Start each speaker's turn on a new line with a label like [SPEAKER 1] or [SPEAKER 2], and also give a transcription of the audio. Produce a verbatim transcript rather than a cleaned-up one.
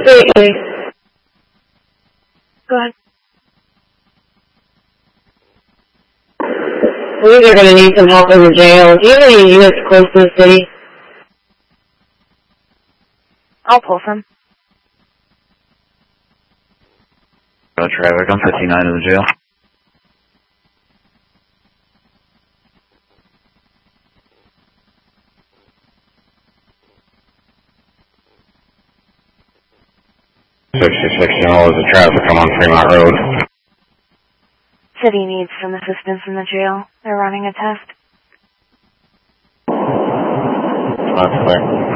[SPEAKER 1] Hey,
[SPEAKER 2] Go ahead.
[SPEAKER 1] we're either going to need some help in the jail. Do you have any units close to the city?
[SPEAKER 2] I'll pull some.
[SPEAKER 3] Uh, traffic, I'm fifty-nine in the jail. sixty-six hours of traffic, I'm on Fremont Road.
[SPEAKER 2] City needs some assistance in the jail. They're running a test.
[SPEAKER 3] That's clear.